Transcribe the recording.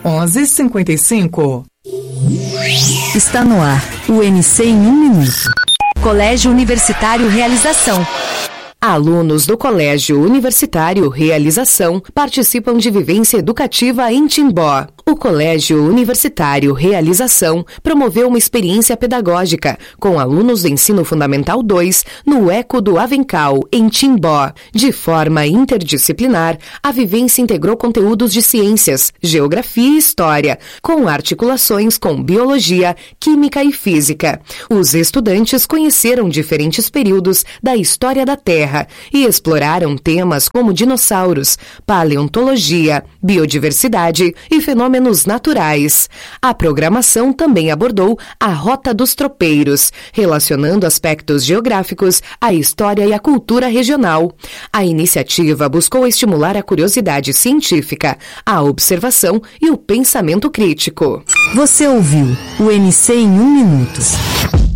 11h55. Está no ar o MC em 1 minuto. Colégio Universitário Realização. Alunos do Colégio Universitário Realização participam de vivência educativa em Timbó. O Colégio Universitário Realização promoveu uma experiência pedagógica com alunos do Ensino Fundamental 2 no Eco do Avencal, em Timbó. De forma interdisciplinar, a vivência integrou conteúdos de ciências, geografia e história, com articulações com biologia, química e física. Os estudantes conheceram diferentes períodos da história da Terra e exploraram temas como dinossauros, paleontologia, biodiversidade e fenômenos naturais. A programação também abordou a Rota dos Tropeiros, relacionando aspectos geográficos, a história e a cultura regional. A iniciativa buscou estimular a curiosidade científica, a observação e o pensamento crítico. Você ouviu o MC em 1 minuto.